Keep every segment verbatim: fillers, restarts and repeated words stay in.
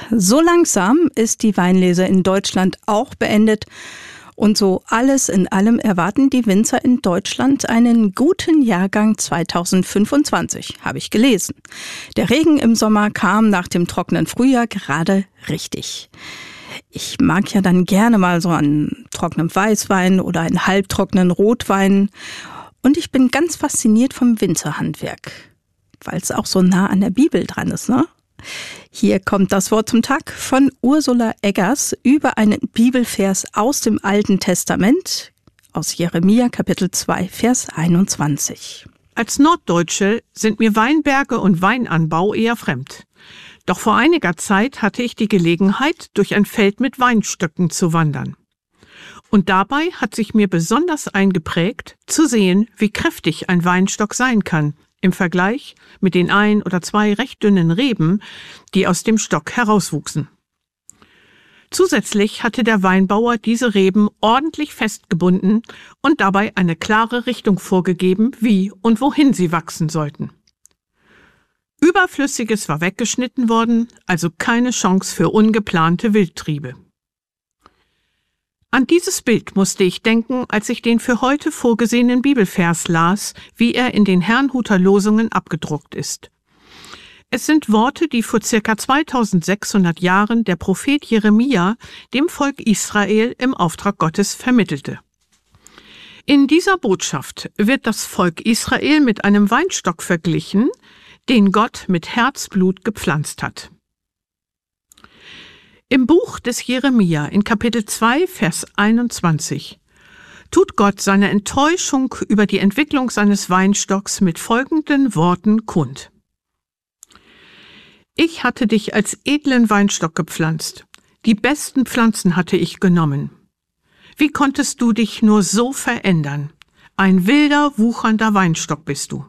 So langsam ist die Weinlese in Deutschland auch beendet. Und so alles in allem erwarten die Winzer in Deutschland einen guten Jahrgang zweitausendfünfundzwanzig, habe ich gelesen. Der Regen im Sommer kam nach dem trockenen Frühjahr gerade richtig. Ich mag ja dann gerne mal so einen trockenen Weißwein oder einen halbtrockenen Rotwein. Und ich bin ganz fasziniert vom Winzerhandwerk, weil es auch so nah an der Bibel dran ist, ne? Hier kommt das Wort zum Tag von Ursula Eggers über einen Bibelvers aus dem Alten Testament, aus Jeremia Kapitel zwei, Vers einundzwanzig. Als Norddeutsche sind mir Weinberge und Weinanbau eher fremd. Doch vor einiger Zeit hatte ich die Gelegenheit, durch ein Feld mit Weinstöcken zu wandern. Und dabei hat sich mir besonders eingeprägt, zu sehen, wie kräftig ein Weinstock sein kann, im Vergleich mit den ein oder zwei recht dünnen Reben, die aus dem Stock herauswuchsen. Zusätzlich hatte der Weinbauer diese Reben ordentlich festgebunden und dabei eine klare Richtung vorgegeben, wie und wohin sie wachsen sollten. Überflüssiges war weggeschnitten worden, also keine Chance für ungeplante Wildtriebe. An dieses Bild musste ich denken, als ich den für heute vorgesehenen Bibelvers las, wie er in den Herrnhuter Losungen abgedruckt ist. Es sind Worte, die vor circa zweitausendsechshundert Jahren der Prophet Jeremia dem Volk Israel im Auftrag Gottes vermittelte. In dieser Botschaft wird das Volk Israel mit einem Weinstock verglichen, den Gott mit Herzblut gepflanzt hat. Im Buch des Jeremia in Kapitel zwei, Vers einundzwanzig tut Gott seine Enttäuschung über die Entwicklung seines Weinstocks mit folgenden Worten kund. Ich hatte dich als edlen Weinstock gepflanzt, die besten Pflanzen hatte ich genommen. Wie konntest du dich nur so verändern? Ein wilder, wuchernder Weinstock bist du.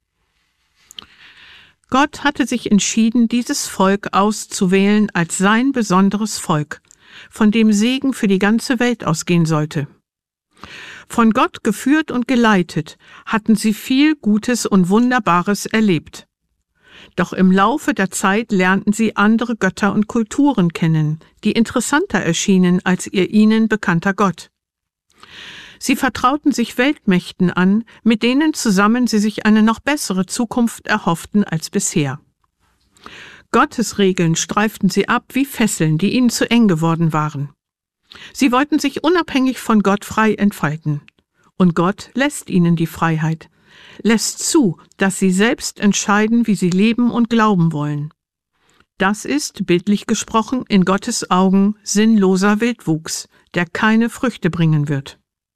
Gott hatte sich entschieden, dieses Volk auszuwählen als sein besonderes Volk, von dem Segen für die ganze Welt ausgehen sollte. Von Gott geführt und geleitet, hatten sie viel Gutes und Wunderbares erlebt. Doch im Laufe der Zeit lernten sie andere Götter und Kulturen kennen, die interessanter erschienen als ihr ihnen bekannter Gott. Sie vertrauten sich Weltmächten an, mit denen zusammen sie sich eine noch bessere Zukunft erhofften als bisher. Gottes Regeln streiften sie ab wie Fesseln, die ihnen zu eng geworden waren. Sie wollten sich unabhängig von Gott frei entfalten. Und Gott lässt ihnen die Freiheit, lässt zu, dass sie selbst entscheiden, wie sie leben und glauben wollen. Das ist, bildlich gesprochen, in Gottes Augen sinnloser Wildwuchs, der keine Früchte bringen wird.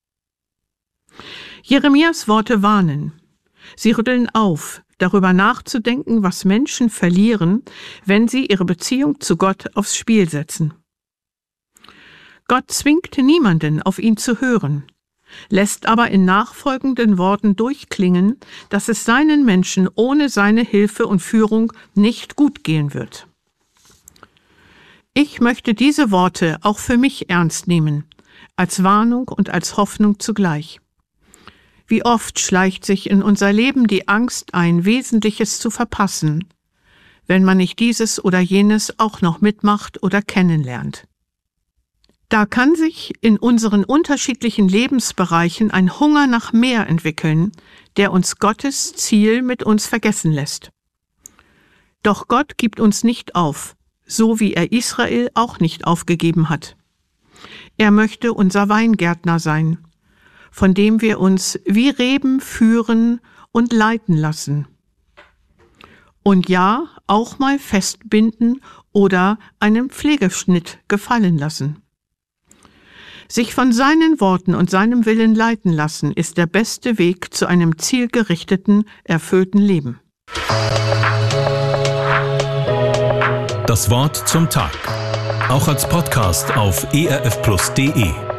Jeremias Worte warnen. Sie rütteln auf, darüber nachzudenken, was Menschen verlieren, wenn sie ihre Beziehung zu Gott aufs Spiel setzen. Gott zwingt niemanden, auf ihn zu hören, lässt aber in nachfolgenden Worten durchklingen, dass es seinen Menschen ohne seine Hilfe und Führung nicht gut gehen wird. Ich möchte diese Worte auch für mich ernst nehmen, als Warnung und als Hoffnung zugleich. Wie oft schleicht sich in unser Leben die Angst ein, Wesentliches zu verpassen, wenn man nicht dieses oder jenes auch noch mitmacht oder kennenlernt. Da kann sich in unseren unterschiedlichen Lebensbereichen ein Hunger nach mehr entwickeln, der uns Gottes Ziel mit uns vergessen lässt. Doch Gott gibt uns nicht auf, so wie er Israel auch nicht aufgegeben hat. Er möchte unser Weingärtner sein, von dem wir uns wie Reben führen und leiten lassen. Und ja, auch mal festbinden oder einen Pflegeschnitt gefallen lassen. Sich von seinen Worten und seinem Willen leiten lassen, ist der beste Weg zu einem zielgerichteten, erfüllten Leben. Das Wort zum Tag. Auch als Podcast auf e r f plus punkt d e.